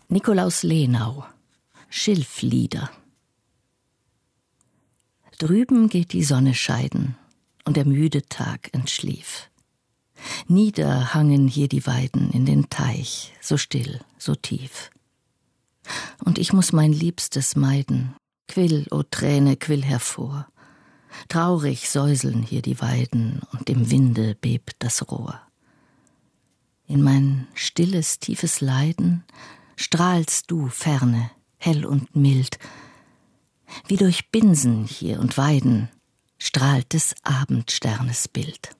Nikolaus Lenau, Schilflieder. Drüben geht die Sonne scheiden und der müde Tag entschlief. Nieder hangen hier die Weiden in den Teich, so still, so tief. Und ich muß mein Liebstes meiden, quill, o Träne, quill hervor. Traurig säuseln hier die Weiden und im Winde bebt das Rohr. In mein stilles, tiefes Leiden strahlst du ferne, hell und mild. Wie durch Binsen hier und Weiden strahlt des Abendsternes Bild.